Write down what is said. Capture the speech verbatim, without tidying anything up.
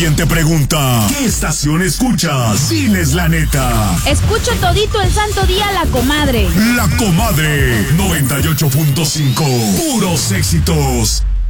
alguien te pregunta, ¿qué estación escuchas? Diles la neta. Escucho todito el santo día La Comadre. La Comadre, noventa y ocho punto cinco. Puros éxitos.